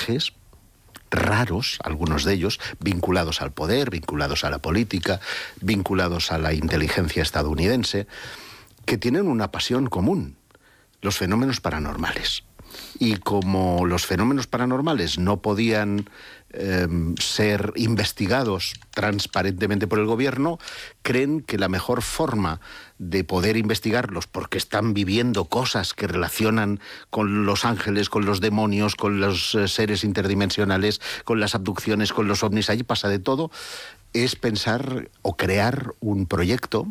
personajes raros, algunos de ellos, vinculados al poder, vinculados a la política, vinculados a la inteligencia estadounidense, que tienen una pasión común: los fenómenos paranormales. Y como los fenómenos paranormales no podían ser investigados transparentemente por el gobierno, creen que la mejor forma de poder investigarlos, porque están viviendo cosas que relacionan con los ángeles, con los demonios, con los seres interdimensionales, con las abducciones, con los ovnis, allí pasa de todo, es pensar o crear un proyecto.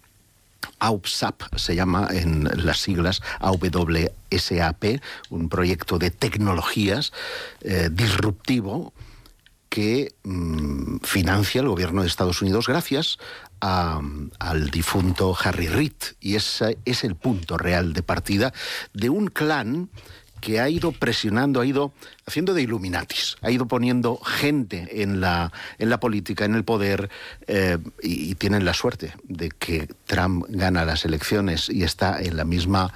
AWSAP se llama en las siglas, AWSAP, un proyecto de tecnologías disruptivo que financia el gobierno de Estados Unidos gracias al difunto Harry Reid. Y ese es el punto real de partida de un clan que ha ido presionando, ha ido haciendo de Illuminatis, ha ido poniendo gente en la política, en el poder, y tienen la suerte de que Trump gana las elecciones y está en la misma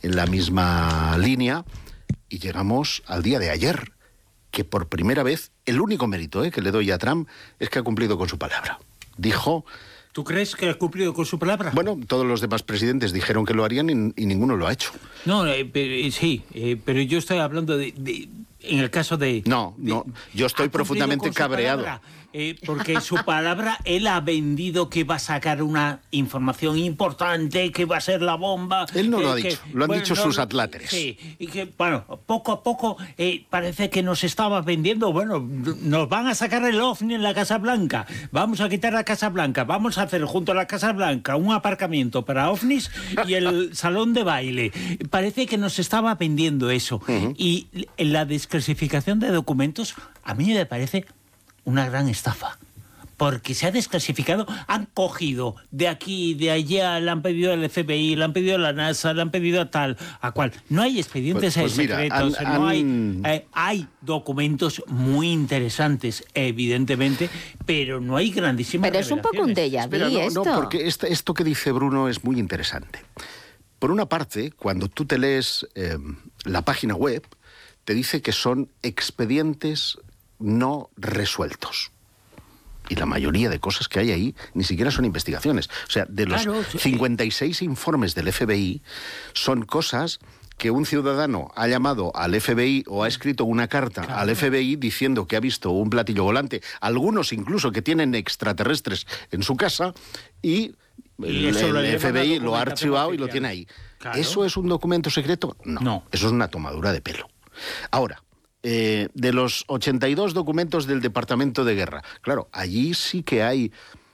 línea, y llegamos al día de ayer, que por primera vez, el único mérito que le doy a Trump es que ha cumplido con su palabra. Dijo... ¿Tú crees que ha cumplido con su palabra? Bueno, todos los demás presidentes dijeron que lo harían y ninguno lo ha hecho. No, sí, pero yo estoy hablando de en el caso de... No, yo estoy profundamente cabreado. Porque su palabra, él ha vendido que va a sacar una información importante, que va a ser la bomba. Él no lo ha dicho, lo han dicho sus atláteres. Sí, y que, bueno, poco a poco parece que nos estaba vendiendo, bueno, nos van a sacar el OVNI en la Casa Blanca, vamos a quitar la Casa Blanca, vamos a hacer junto a la Casa Blanca un aparcamiento para OVNIs y el salón de baile. Parece que nos estaba vendiendo eso. Y la desclasificación de documentos a mí me parece una gran estafa, porque se ha desclasificado, han cogido de aquí, de allá, le han pedido al FBI, le han pedido a la NASA, le han pedido a tal, a cual. No hay expedientes secretos, no hay documentos muy interesantes, evidentemente, pero no hay grandísimas Pero es un poco un déjà vu esto. No, porque esto que dice Bruno es muy interesante. Por una parte, cuando tú te lees la página web, te dice que son expedientes no resueltos. Y la mayoría de cosas que hay ahí ni siquiera son investigaciones. O sea, de los 56 informes del FBI, son cosas que un ciudadano ha llamado al FBI o ha escrito una carta al FBI diciendo que ha visto un platillo volante, algunos incluso que tienen extraterrestres en su casa, y el FBI lo ha archivado y lo tiene ahí. Claro. ¿Eso es un documento secreto? No. Eso es una tomadura de pelo. Ahora, de los 82 documentos del Departamento de Guerra, claro, allí sí que hay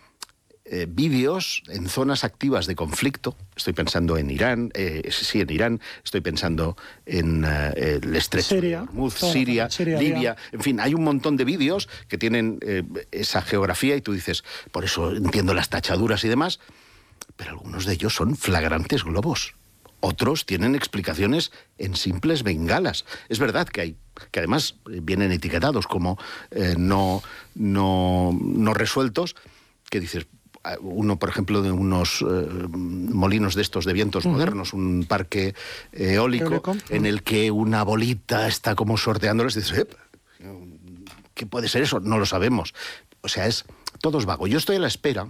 vídeos en zonas activas de conflicto. Estoy pensando en Irán, en Irán, estoy pensando en el Estrecho de Hormuz, Siria, Libia, en fin, hay un montón de vídeos que tienen esa geografía y tú dices, por eso entiendo las tachaduras y demás, pero algunos de ellos son flagrantes globos. Otros tienen explicaciones en simples bengalas. Es verdad que además vienen etiquetados como no resueltos, que dices, uno, por ejemplo, de unos molinos de estos de vientos modernos, un parque eólico, en el que una bolita está como sorteándoles, dices, ¿qué puede ser eso? No lo sabemos. O sea, todo es vago. Yo estoy a la espera.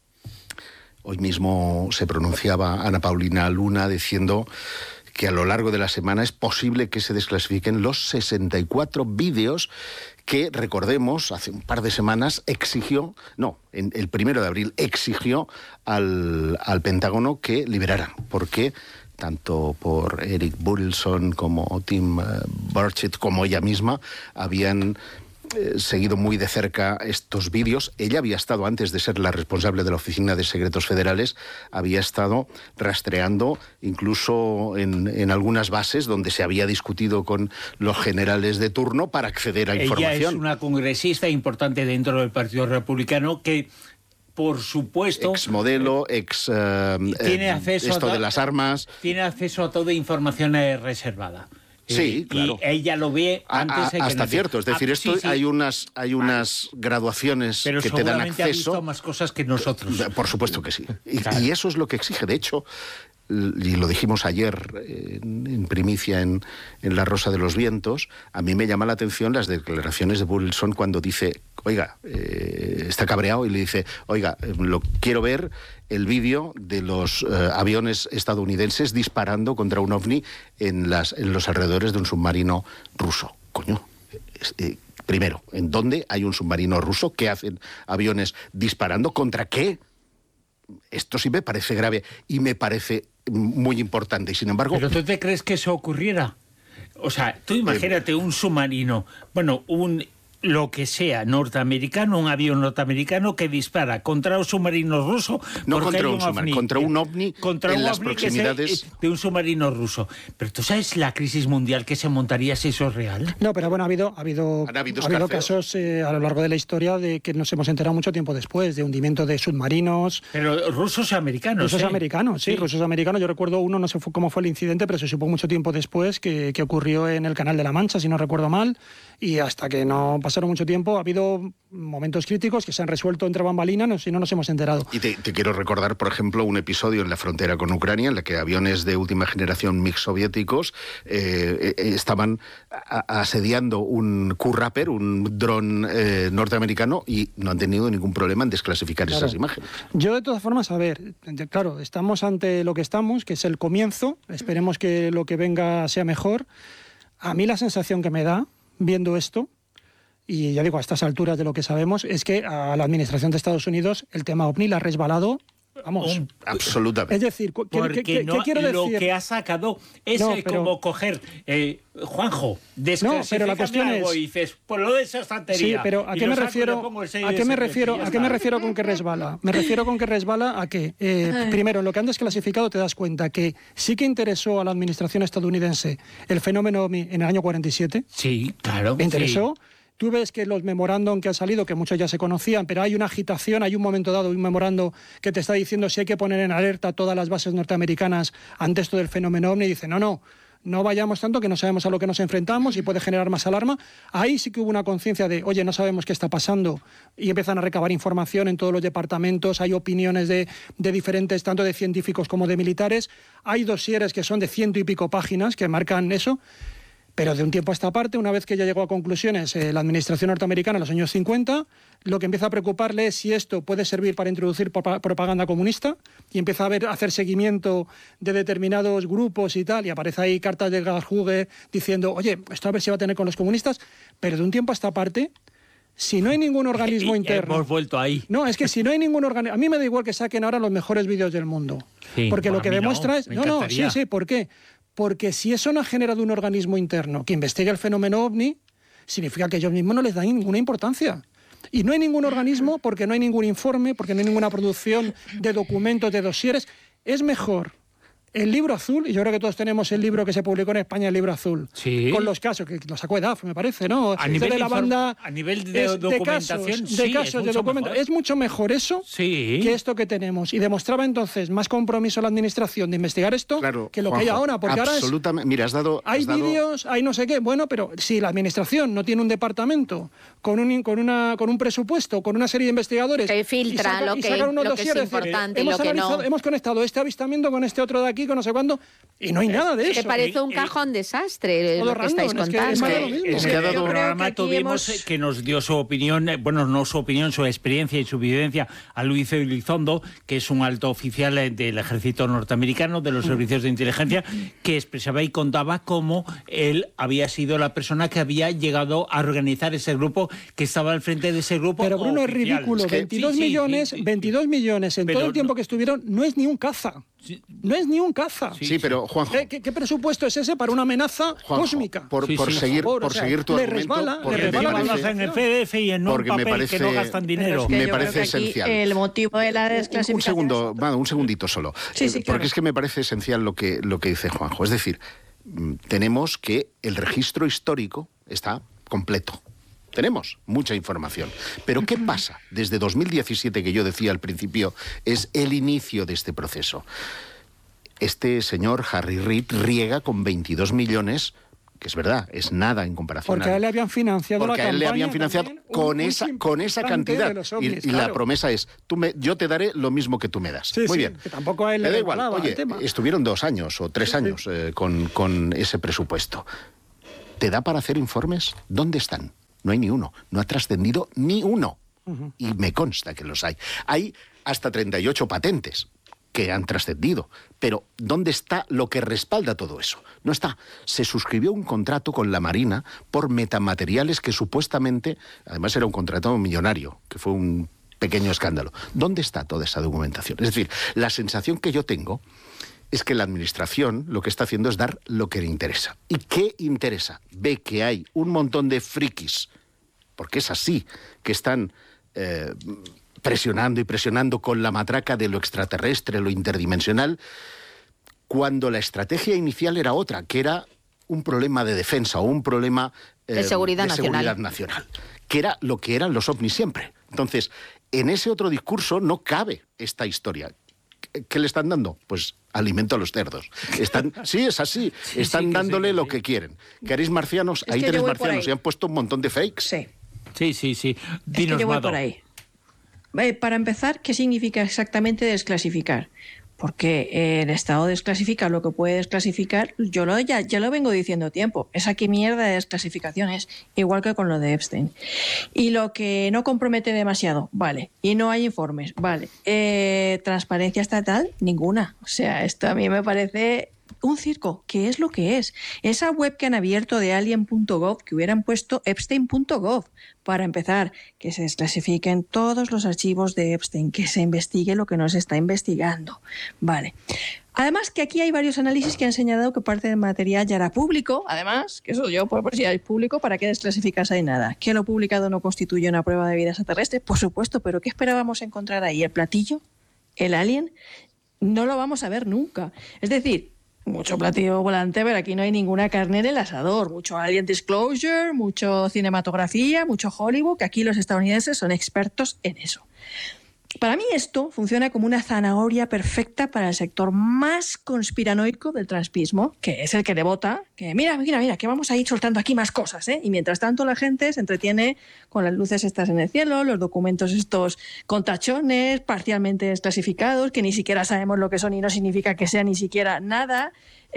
Hoy mismo se pronunciaba Ana Paulina Luna diciendo que a lo largo de la semana es posible que se desclasifiquen los 64 vídeos que, recordemos, hace un par de semanas el 1 de abril exigió al Pentágono que liberara, porque tanto por Eric Burleson como Tim Burchett como ella misma habían seguido muy de cerca estos vídeos. Ella había estado, antes de ser la responsable de la Oficina de Secretos Federales, había estado rastreando incluso en algunas bases donde se había discutido con los generales de turno para acceder a información. Ella es una congresista importante dentro del Partido Republicano que, por supuesto, exmodelo, tiene acceso de las armas. Tiene acceso a toda información reservada. Sí, claro. Y ella lo ve antes de que hasta cierto, es decir, sí. Hay unas graduaciones pero que te dan acceso. Ha visto más cosas que nosotros. Por supuesto que sí. Y eso es lo que exige. De hecho, y lo dijimos ayer en primicia en La Rosa de los Vientos, a mí me llama la atención las declaraciones de Wilson cuando dice, oiga, está cabreado y le dice, oiga, quiero ver el vídeo de los aviones estadounidenses disparando contra un ovni en los alrededores de un submarino ruso. Coño, primero, ¿en dónde hay un submarino ruso? ¿Qué hacen aviones disparando? ¿Contra qué? Esto sí me parece grave y me parece muy importante. Y sin embargo... ¿Pero tú te crees que eso ocurriera? O sea, tú imagínate un submarino, bueno, lo que sea, norteamericano, un avión norteamericano que dispara contra un submarino ruso. No contra un submarino, contra un ovni en las proximidades de un submarino ruso. Pero tú sabes la crisis mundial que se montaría si eso es real. No, pero bueno, ha habido casos a lo largo de la historia de que nos hemos enterado mucho tiempo después, de hundimiento de submarinos. Pero rusos y americanos. Rusos americanos, sí, rusos americanos. Yo recuerdo uno, no sé cómo fue el incidente, pero se supo mucho tiempo después que ocurrió en el Canal de la Mancha, si no recuerdo mal, y hasta que no pasaron mucho tiempo, ha habido momentos críticos que se han resuelto entre bambalinas y no nos hemos enterado. Y te quiero recordar, por ejemplo, un episodio en la frontera con Ucrania en la que aviones de última generación MiG soviéticos estaban asediando un Q-Rapper, un dron norteamericano, y no han tenido ningún problema en desclasificar esas imágenes. Yo, de todas formas, a ver, claro, estamos ante lo que estamos, que es el comienzo, esperemos que lo que venga sea mejor. A mí la sensación que me da, viendo esto, y ya digo, a estas alturas de lo que sabemos, es que a la administración de Estados Unidos el tema OVNI la ha resbalado, vamos. Absolutamente. Es decir, ¿qué quiero decir? Lo que ha sacado es como coger, Juanjo, pero la cuestión es, y dices, pues lo de esa estantería. Sí, pero ¿a qué me refiero con que resbala? Me refiero con que resbala a que, primero, en lo que han desclasificado te das cuenta que sí que interesó a la administración estadounidense el fenómeno OVNI en el año 47. Sí, claro. ¿Me interesó? Sí. Tú ves que los memorándum que han salido, que muchos ya se conocían, pero hay una agitación, hay un momento dado, un memorándum que te está diciendo si hay que poner en alerta todas las bases norteamericanas ante esto del fenómeno OVNI, y dice, no vayamos tanto, que no sabemos a lo que nos enfrentamos y puede generar más alarma. Ahí sí que hubo una conciencia de, oye, no sabemos qué está pasando, y empiezan a recabar información en todos los departamentos, hay opiniones de diferentes, tanto de científicos como de militares, hay dosieres que son de 100 y pico páginas que marcan eso. Pero de un tiempo a esta parte, una vez que ya llegó a conclusiones la administración norteamericana en los años 50, lo que empieza a preocuparle es si esto puede servir para introducir propaganda comunista, y empieza a hacer seguimiento de determinados grupos y tal, y aparece ahí cartas de Garhuge diciendo, oye, esto a ver si va a tener con los comunistas. Pero de un tiempo a esta parte, si no hay ningún organismo interno... Hemos vuelto ahí. No, es que si no hay ningún organismo... A mí me da igual que saquen ahora los mejores vídeos del mundo. Sí, porque lo que demuestra es... Sí, ¿por qué? Porque si eso no ha generado un organismo interno que investigue el fenómeno OVNI, significa que ellos mismos no les dan ninguna importancia. Y no hay ningún organismo porque no hay ningún informe, porque no hay ninguna producción de documentos, de dosieres. Es mejor el libro azul, y yo creo que todos tenemos el libro que se publicó en España, el libro azul, sí, con los casos, que lo sacó EDAF, me parece, ¿no? A nivel de documentación, de casos, de documentos. Es mucho mejor eso que esto que tenemos. Y demostraba entonces más compromiso a la administración de investigar esto que lo que hay ahora. Porque absolutamente. Ahora Mira, hay vídeos, hay no sé qué. Bueno, pero si la administración no tiene un departamento con un presupuesto, con una serie de investigadores que filtra lo que es importante y lo que no. Hemos conectado este avistamiento con este otro de aquí, con no sé cuándo, y no hay nada de eso. Que parece un cajón desastre lo que estáis contando. Es que ha dado un programa, tuvimos que nos dio su opinión, no su opinión, su experiencia y su vivencia a Luis Elizondo, que es un alto oficial del ejército norteamericano, de los servicios de inteligencia, que expresaba y contaba cómo él había sido la persona que había llegado a organizar ese grupo, que estaba al frente de ese grupo. Pero Bruno, oficial. Es ridículo, 22 millones en todo el tiempo que estuvieron, no es ni un caza. No es ni un caza. Sí, pero Juanjo, ¿Qué presupuesto es ese para una amenaza cósmica? Por seguir tu argumento, le resbala en el PDF y en un papel que no gastan dinero. Me parece esencial. El motivo de la desclasificación... Un segundito solo. Sí, porque es que me parece esencial lo que dice Juanjo. Es decir, tenemos que el registro histórico está completo. Tenemos mucha información. Pero ¿qué pasa? Desde 2017, que yo decía al principio, es el inicio de este proceso. Este señor Harry Reid riega con 22 millones que es verdad, es nada en comparación. Porque a él le habían financiado la campaña. Porque a él le habían financiado con esa cantidad. OVNIs, y la promesa es, yo te daré lo mismo que tú me das. Sí, Muy sí, bien. Que tampoco a él le da igual. Oye, el tema. Estuvieron 2 años o 3 años con ese presupuesto. ¿Te da para hacer informes? ¿Dónde están? No hay ni uno. No ha trascendido ni uno. Y me consta que los hay. Hay hasta 38 patentes que han trascendido. Pero ¿dónde está lo que respalda todo eso? No está. Se suscribió un contrato con la Marina por metamateriales que supuestamente, además era un contrato millonario, que fue un pequeño escándalo. ¿Dónde está toda esa documentación? Es decir, la sensación que yo tengo es que la Administración lo que está haciendo es dar lo que le interesa. ¿Y qué interesa? Ve que hay un montón de frikis, porque es así, que están presionando y presionando con la matraca de lo extraterrestre, lo interdimensional, cuando la estrategia inicial era otra, que era un problema de defensa o un problema de seguridad nacional, que era lo que eran los ovnis siempre. Entonces, en ese otro discurso no cabe esta historia. ¿Qué le están dando? Pues alimento a los cerdos. Sí, es así. Están dándole lo que quieren. ¿Queréis marcianos? Ahí tenéis marcianos. Y han puesto un montón de fakes. Sí. Sí. Dinos, es que yo voy por ahí. Para empezar, ¿qué significa exactamente desclasificar? Porque el Estado desclasifica lo que puede desclasificar. Ya lo vengo diciendo tiempo. Esa qué mierda de desclasificaciones, igual que con lo de Epstein. Y lo que no compromete demasiado, vale. Y no hay informes, vale. Transparencia estatal, ninguna. O sea, esto a mí me parece un circo. ¿Qué es lo que es? Esa web que han abierto de alien.gov, que hubieran puesto epstein.gov. Para empezar, que se desclasifiquen todos los archivos de Epstein, que se investigue lo que no se está investigando. Vale. Además, que aquí hay varios análisis que han señalado que parte del material ya era público. Además, que eso yo, por si es público, ¿para qué desclasificas ahí nada? ¿Que lo publicado no constituye una prueba de vida extraterrestre? Por supuesto, pero ¿qué esperábamos encontrar ahí? ¿El platillo? ¿El alien? No lo vamos a ver nunca. Es decir, mucho platillo volante, pero aquí no hay ninguna carne en el asador. Mucho Alien Disclosure, mucho cinematografía, mucho Hollywood, que aquí los estadounidenses son expertos en eso. Para mí esto funciona como una zanahoria perfecta para el sector más conspiranoico del transpismo, que es el que le vota, que mira, que vamos a ir soltando aquí más cosas, ¿eh? Y mientras tanto la gente se entretiene con las luces estas en el cielo, los documentos estos con tachones, parcialmente desclasificados, que ni siquiera sabemos lo que son y no significa que sea ni siquiera nada.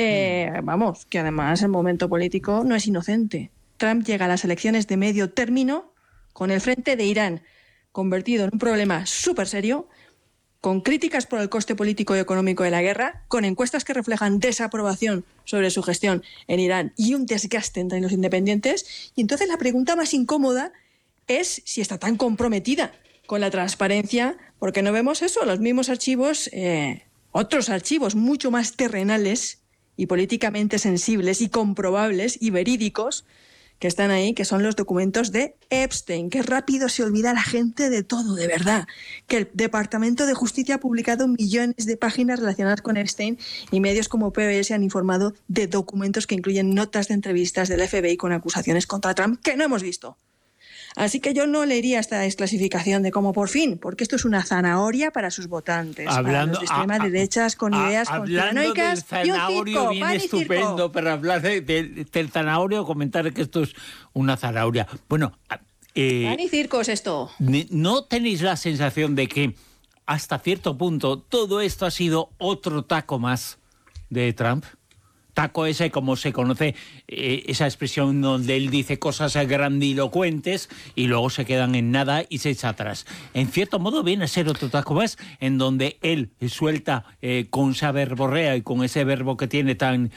Vamos, que además el momento político no es inocente. Trump llega a las elecciones de medio término con el frente de Irán convertido en un problema súper serio, con críticas por el coste político y económico de la guerra, con encuestas que reflejan desaprobación sobre su gestión en Irán y un desgaste entre los independientes. Y entonces la pregunta más incómoda es si está tan comprometida con la transparencia, porque no vemos eso, los mismos archivos, otros archivos mucho más terrenales y políticamente sensibles y comprobables y verídicos, que están ahí, que son los documentos de Epstein. Qué rápido se olvida la gente de todo, de verdad. Que el Departamento de Justicia ha publicado millones de páginas relacionadas con Epstein y medios como PBS han informado de documentos que incluyen notas de entrevistas del FBI con acusaciones contra Trump que no hemos visto. Así que yo no leería esta desclasificación de como por fin, porque esto es una zanahoria para sus votantes, para los de extrema derechas con ideas conspiranoicas y un circo, viene estupendo para hablar del zanahorio, comentar que esto es una zanahoria. Bueno, pan y circo es esto. ¿No tenéis la sensación de que hasta cierto punto todo esto ha sido otro taco más de Trump? Taco ese, como se conoce, esa expresión donde él dice cosas grandilocuentes y luego se quedan en nada y se echa atrás. En cierto modo viene a ser otro taco más, en donde él suelta con esa verborrea y con ese verbo que tiene tan...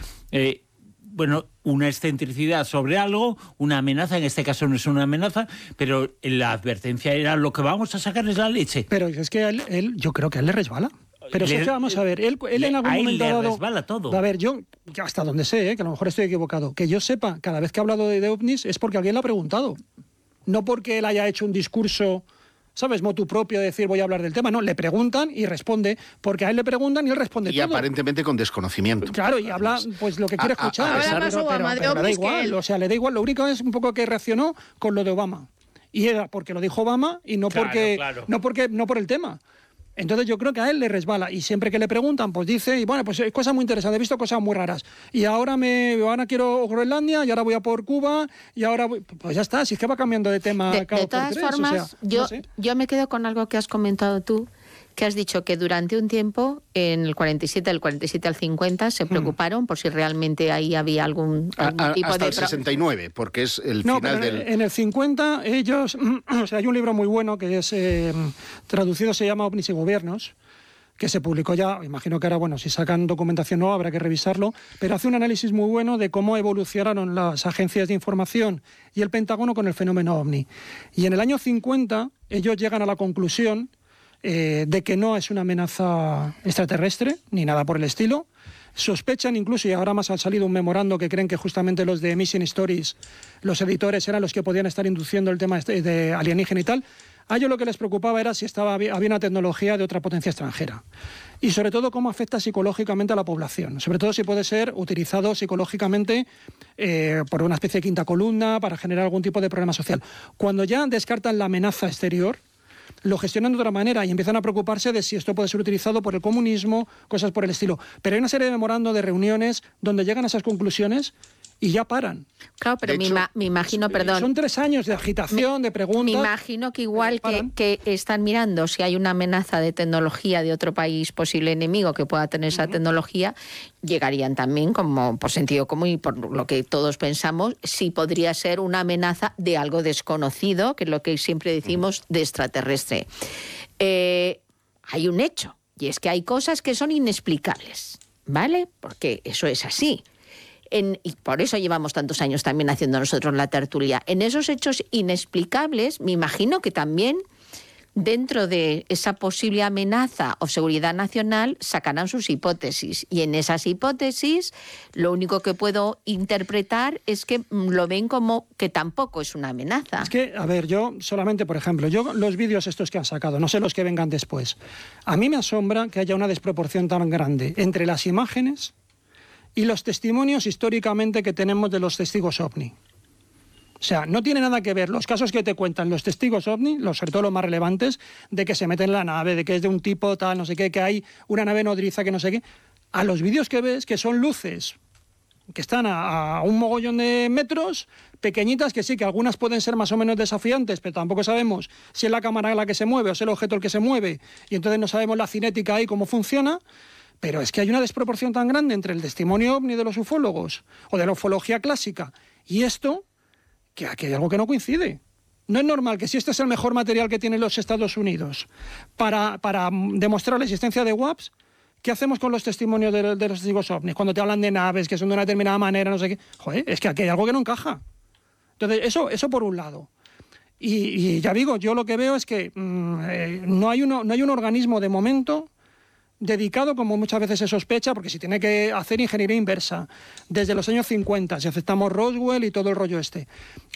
una excentricidad sobre algo, una amenaza, en este caso no es una amenaza, pero la advertencia era lo que vamos a sacar es la leche. Pero es que él yo creo que a él le resbala. Pero sí que vamos a ver, él en algún momento ha dado... resbala todo. A ver, yo hasta donde sé, que a lo mejor estoy equivocado, que yo sepa, cada vez que ha hablado de ovnis es porque alguien le ha preguntado. No porque él haya hecho un discurso, ¿sabes?, motu propio de decir voy a hablar del tema. No, le preguntan y responde, porque a él le preguntan y él responde todo. Y aparentemente con desconocimiento. Claro, y habla pues lo que quiere escuchar. Pero le da igual, o sea, le da igual. Lo único es un poco que reaccionó con lo de Obama. Y era porque lo dijo Obama y no, no por el tema. Entonces yo creo que a él le resbala y siempre que le preguntan, pues dice, y bueno, pues cosas muy interesantes, he visto cosas muy raras. Y ahora quiero Groenlandia y ahora voy a por Cuba y ahora pues ya está, si es que va cambiando de tema de todas formas, yo me quedo con algo que has comentado tú, que has dicho que durante un tiempo, en el 47, del 47 al 50, se preocuparon por si realmente ahí había algún tipo hasta de... el 69, porque es el final del... En el 50 ellos... O sea, hay un libro muy bueno que es traducido, se llama OVNIs y Gobiernos, que se publicó ya, imagino que ahora, bueno, si sacan documentación nueva habrá que revisarlo, pero hace un análisis muy bueno de cómo evolucionaron las agencias de información y el Pentágono con el fenómeno OVNI. Y en el año 50 ellos llegan a la conclusión de que no es una amenaza extraterrestre, ni nada por el estilo. Sospechan incluso, y ahora más ha salido un memorando que creen que justamente los de Mission Stories, los editores, eran los que podían estar induciendo el tema de alienígena y tal. A ellos lo que les preocupaba era si había una tecnología de otra potencia extranjera. Y sobre todo cómo afecta psicológicamente a la población. Sobre todo si puede ser utilizado psicológicamente por una especie de quinta columna para generar algún tipo de problema social. Cuando ya descartan la amenaza exterior, lo gestionan de otra manera y empiezan a preocuparse de si esto puede ser utilizado por el comunismo, cosas por el estilo. Pero hay una serie de memorandos, de reuniones, donde llegan a esas conclusiones y ya paran. Claro, pero me imagino, perdón. Son 3 años de agitación, de preguntas. Me imagino que igual que están mirando si hay una amenaza de tecnología de otro país, posible enemigo que pueda tener esa tecnología, llegarían también, como por sentido común y por lo que todos pensamos, si podría ser una amenaza de algo desconocido, que es lo que siempre decimos de extraterrestre. Hay un hecho, y es que hay cosas que son inexplicables, ¿vale? Porque eso es así. Y por eso llevamos tantos años también haciendo nosotros la tertulia. En esos hechos inexplicables, me imagino que también dentro de esa posible amenaza o seguridad nacional sacarán sus hipótesis. Y en esas hipótesis lo único que puedo interpretar es que lo ven como que tampoco es una amenaza. Es que, a ver, yo solamente, por ejemplo, los vídeos estos que han sacado, no sé los que vengan después, a mí me asombra que haya una desproporción tan grande entre las imágenes y los testimonios históricamente que tenemos de los testigos OVNI. O sea, no tiene nada que ver los casos que te cuentan los testigos OVNI, sobre todo los más relevantes, de que se meten en la nave, de que es de un tipo tal, no sé qué, que hay una nave nodriza, que no sé qué, a los vídeos que ves que son luces que están a un mogollón de metros, pequeñitas, que sí, que algunas pueden ser más o menos desafiantes, pero tampoco sabemos si es la cámara la que se mueve o es el objeto el que se mueve, y entonces no sabemos la cinética ahí cómo funciona. Pero es que hay una desproporción tan grande entre el testimonio OVNI de los ufólogos o de la ufología clásica y esto, que aquí hay algo que no coincide. No es normal que si este es el mejor material que tienen los Estados Unidos para demostrar la existencia de UAPs, ¿qué hacemos con los testimonios de los testigos OVNI? Cuando te hablan de naves que son de una determinada manera, no sé qué. Joder, es que aquí hay algo que no encaja. Entonces, eso por un lado. Y ya digo, yo lo que veo es que no hay un organismo de momento dedicado, como muchas veces se sospecha, porque si tiene que hacer ingeniería inversa desde los años 50, si aceptamos Roswell y todo el rollo este,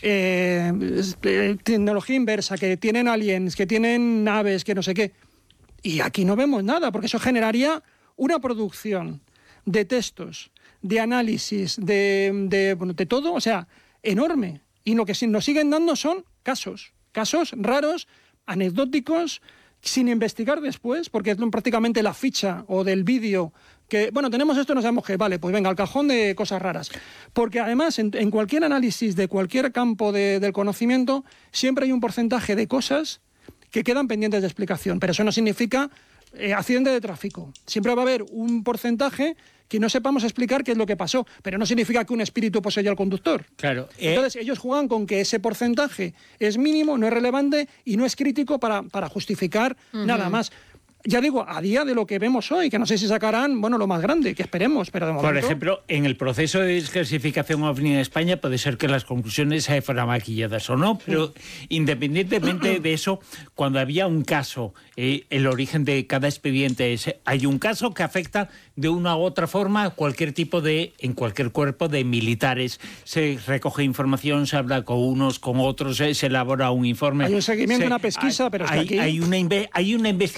tecnología inversa, que tienen aliens, que tienen naves, que no sé qué, y aquí no vemos nada, porque eso generaría una producción de textos, de análisis, de todo, o sea, enorme, y lo que nos siguen dando son casos raros, anecdóticos, sin investigar después, porque es prácticamente la ficha o del vídeo que, bueno, tenemos esto, no sabemos qué, vale, pues venga, al cajón de cosas raras. Porque además, en cualquier análisis de cualquier campo del conocimiento, siempre hay un porcentaje de cosas que quedan pendientes de explicación, pero eso no significa accidente de tráfico. Siempre va a haber un porcentaje que no sepamos explicar qué es lo que pasó, pero no significa que un espíritu poseyó al conductor. Claro. Entonces ellos juegan con que ese porcentaje es mínimo, no es relevante y no es crítico para justificar nada más. Ya digo, a día de lo que vemos hoy, que no sé si sacarán, bueno, lo más grande, que esperemos, pero de momento... Por ejemplo, en el proceso de desclasificación OVNI en España puede ser que las conclusiones fueran maquilladas o no, pero independientemente de eso, cuando había un caso, el origen de cada expediente es, hay un caso que afecta de una u otra forma a cualquier tipo en cualquier cuerpo de militares. Se recoge información, se habla con unos, con otros, se elabora un informe. Hay un seguimiento, una pesquisa, pero es que aquí... Hay una investigación, claro, de cada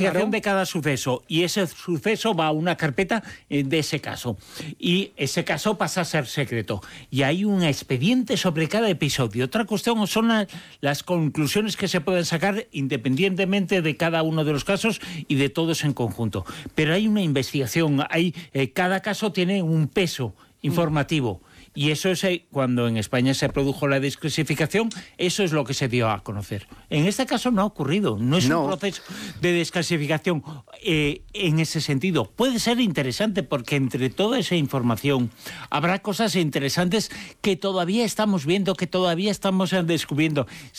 cada suceso y ese suceso va a una carpeta de ese caso. Y ese caso pasa a ser secreto. Y hay un expediente sobre cada episodio. Otra cuestión son las conclusiones que se pueden sacar independientemente de cada uno de los casos y de todos en conjunto. Pero hay una investigación, cada caso tiene un peso informativo. Y eso es cuando en España se produjo la desclasificación, eso es lo que se dio a conocer. En este caso no ha ocurrido, no es un proceso de desclasificación en ese sentido. Puede ser interesante porque entre toda esa información habrá cosas interesantes que todavía estamos viendo, que todavía estamos descubriendo.